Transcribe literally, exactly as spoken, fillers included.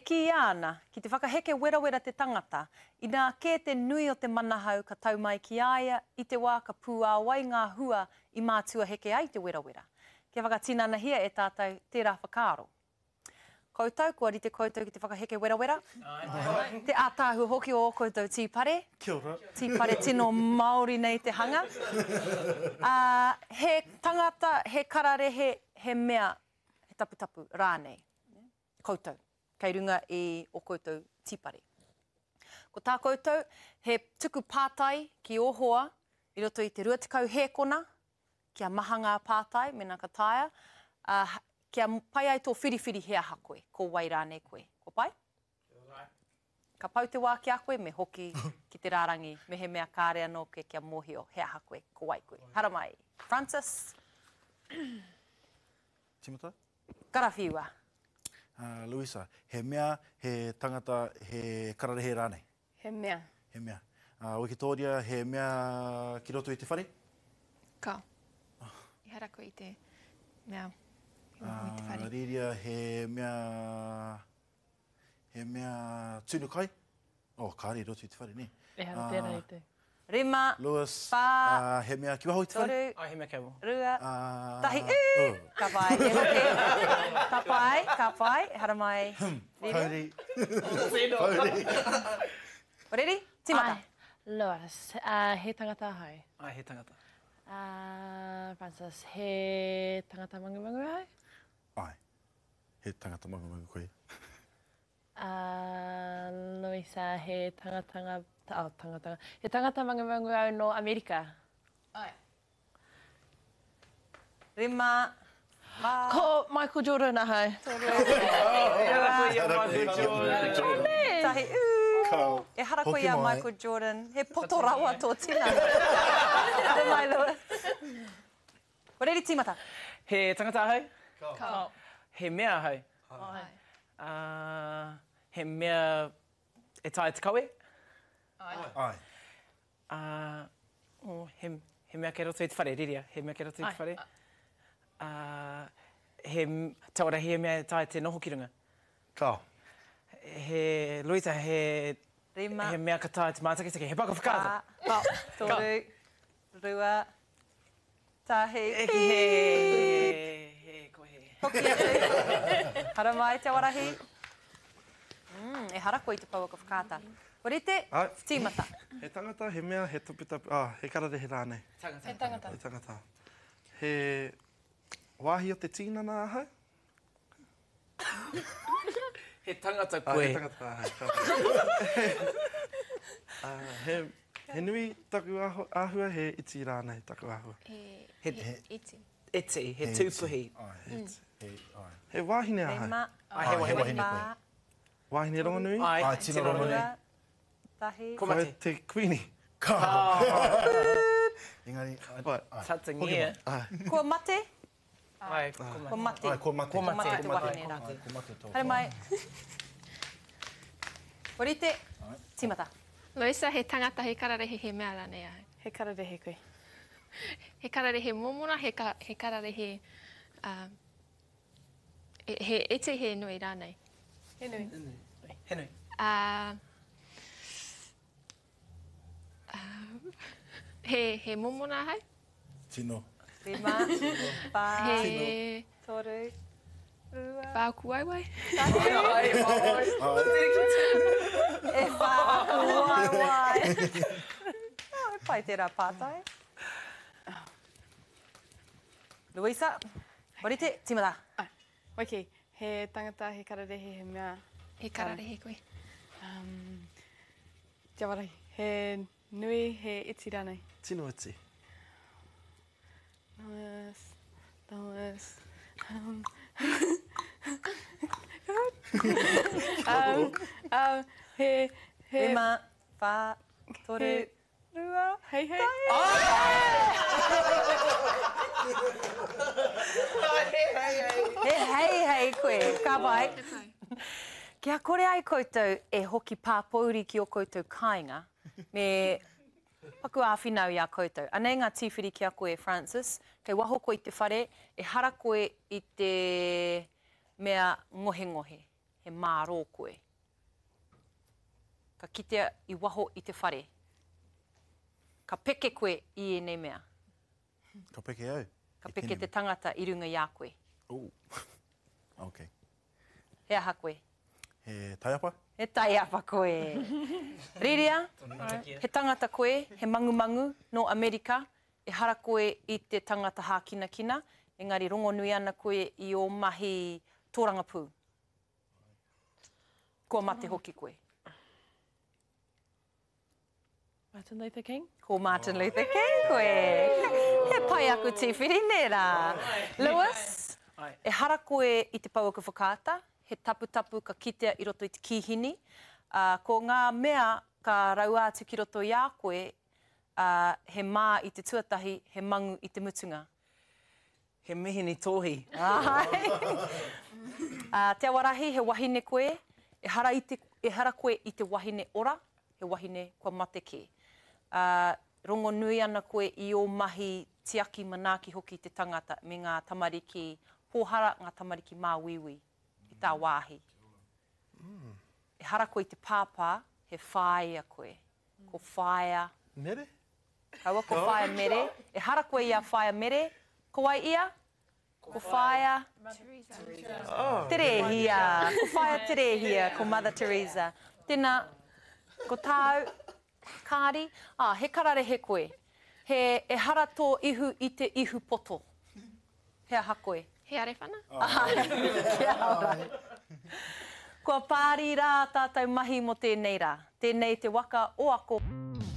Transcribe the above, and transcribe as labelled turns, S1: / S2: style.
S1: ki ana, ki te whakaheke wera wera te tangata, i nā kē te nui o te manahau ka tau mai ki aia, i te wā ka pū a wai ngā hua i mātua heke ai te wera wera. Kia whakatinana hia e tātou tērā whakaaro. Koutou, kua rite koutou ki te whakaheke wera wera. Te ātāhu hoki o koutou tīpare.
S2: Kia ora.
S1: Tīpare tino Māori nei te hanga. Uh, he tangata, he kararehe, he mea, he taputapu rānei. Koutou, kei runga i o koutou tīpare. Ko tā koutou, he tuku pātai ki ohoa, i roto i te ruatikau hēkona, kia maha ngā pātai, mena ka taia, uh, kia pai ai tō whiriwhiri hea ha koe, ko wai rānei koe. Ko pai? Ka pau te wā ki a koe, me hoki ki te rārangi, me he mea kāre anō ke kia mōhio hea ha koe, ko wai koe. Hara mai, Francis.
S2: Timata?
S1: Karawhiua.
S2: Uh, Louisa, he mea, he tangata, he kararehe rānei?
S3: He mea.
S2: He mea. Uh, Wikitoria, he mea ki roto i te whare?
S3: Ka. Oh. I hara koe i te mea.
S2: Uh, Riria, he mea... He mea tunu kai? Oh, kāre i roto i te whare, ne?
S4: E hara tērā i te.
S1: Rima,
S2: Lewis,
S1: pā,
S2: uh, he mea ki waho i te whare?
S1: toru,
S4: Ai, he mea kemo.
S1: rua,
S2: Uh,
S1: tahi,
S2: oh.
S1: ū, ka pai, e hoki. Ka pai, ka pai, hara mai.
S2: Kauri.
S4: Kauri.
S1: Oreri, timata.
S4: Ai, Lewis, uh, he tangata hai.
S5: Ai, he tangata.
S4: Uh, Francis, he tangata mangu mangu hai.
S2: Ai, he tangata mangu mangu koe.
S4: Uh, Louisa, he tangatanga... Oh, tangatanga. He tangata mangu mangu au no Amerika.
S3: Ai.
S1: Rima, mā.
S4: Ko Michael Jordan ahai.
S1: Tahi, ū.
S2: Kau.
S1: E hara koe
S2: Hoki
S1: ia
S2: mai.
S1: Michael Jordan. He poto rawa tō tina. Hara mai, Lewis. Oreri, timata.
S5: He tangata hai?
S3: Ka.
S5: He mea hai?
S3: Ai.
S5: Uh, he mea e tae te kawe?
S3: Ai.
S2: Ai.
S5: Uh, oh, he, he mea ke roto i te whare, riria. He mea ke roto i te
S4: Ai.
S5: whare. Uh, he, tawara, he mea e tae te noho ki runga.
S2: Kau.
S5: He, Louisa, he...
S1: Rima.
S5: He mea ka tae te mātakitaki. He paka whakaata.
S1: Pā, toru, rua, tahi,
S5: Eki he... He kohe.
S1: hoki atu. Hara mai, te warahi. Mm, e hara koe i te pau ka whakaata. Orite,
S6: Ai.
S1: timata.
S6: He tangata, he mea, he tupitapu, ah, he kararehe rānei.
S5: Tangata.
S3: He tangata.
S6: He tangata. He wāhi o te tīnana ahai?
S5: He tangata
S6: Ah,
S5: koe.
S6: he tangata ahai. Ka. Ah, he, he nui taku aho, ahua, he iti rānei taku ahua.
S3: He,
S5: He-
S3: he, iti.
S5: Iti, he
S2: He
S5: tūpuhi.
S2: Ai, he he ai.
S6: He wāhine ahai.
S1: Rima,
S5: Ai, he
S2: Ai, he
S5: wahine.
S2: wahine koe.
S6: Wāhine rongonui?
S5: Ai,
S2: Ai,
S5: te
S2: tino
S5: rongo.
S2: rongo.
S1: rua, tahi.
S5: Ko
S6: Koe
S5: mate.
S6: te queenie.
S2: Kau. Engari, ai.
S6: Vai.
S5: Tata
S2: Hoki
S5: ngia.
S6: Ai.
S1: Kua mate,
S5: Ai, ko
S1: kua
S5: mate.
S1: mate.
S2: Ai, ko mate.
S5: Ko mate.
S1: Ko mate te
S5: Ko mate.
S1: wahine rā.
S2: Ai, ko mate tō.
S1: Hara mai. Orite, timata.
S3: Loisa, he tangata, he kararehe, he mea rānei ai.
S4: He kararehe koe.
S3: He kararehe momona, he, ka, he kararehe... Uh, he, he ete he nui rānei.
S4: He nui.
S5: He nui.
S3: Uh, uh, he, he momona hai.
S2: Tino.
S1: Rima, pā,
S3: He...
S1: toru, rua,
S3: Pā kuaiwai.
S5: Ai, ai.
S1: e wha aku wai wai. Oh, e pai tērā pātai. Louisa, orite, timata.
S4: Ai. Waki, he tangata, he kararehe, he mea.
S3: He kararehe koe.
S4: Um, Te warai, he nui, he iti rānei.
S6: Tino iti.
S4: Lois, Lois. Um, um, um, he, he...
S1: Rima, wha, toru,
S4: He-
S1: rua.
S4: Hei, hei.
S1: He hei hei koe, ka pai. Kia kore ai koutou e hoki pāpouri ki o koutou kāinga, me paku āwhinau i a koutou. Anei ngā tīwhiri ki a koe, Francis, kei waho koe i te whare, e hara koe i te mea ngohe ngohe. he mārō koe. Ka kitea i waho i te whare. Ka peke koe i enei mea.
S2: Ka peke au.
S1: Ka
S2: E
S1: peke
S2: tēnei
S1: te tangata i runga i a koe.
S2: Ooh. Okay.
S1: He aha koe.
S2: He taiapa?
S1: He taiapa koe. Riria, he tangata koe, he mangumangu no Amerika, e hara koe i te tangata hākinakina, engari rongonui ana koe i o mahi tōrangapū. Kua mate hoki koe.
S4: Martin Luther King?
S1: Ko Martin Luther King koe. He pai aku tīwhiri nera. Lewis, e hara koe i te pauaka whakaata, he taputapu ka kitea i roto i te kihini. Uh, ko ngā mea ka rau atu ki roto i a koe, uh, he mā i te tuatahi, he mangu i te mutunga.
S5: He mihini tōhi.
S1: Ai. uh, te awarahi, he wahine koe, e hara, i te, e hara koe i te wahine ora, he wahine kua mate ke. Uh, rongo nui ana koe i o mahi tiaki manaaki hoki te tangata me ngā tamariki pōhara, ngā tamariki māwiwi i tā wāhi. Mm. E hara koe i te pāpā, he whāia koe. Ko whāia.
S6: Mere?
S1: Kaua ko whāia mere. E hara koe i a whāia mere. Ko wai ia? Ko whāia.
S6: Oh.
S1: Terehia. Ko whāia Terehia, ko Mother Teresa. Tēnā, ko tāu, kāri, ah, he karare he koe. He e hara tō ihu i te ihu poto. He aha koe.
S3: He are whana?
S1: Ah, kia ora. Kua pāri rā tātou mahi mo tēnei rā. Tēnei te waka o ako.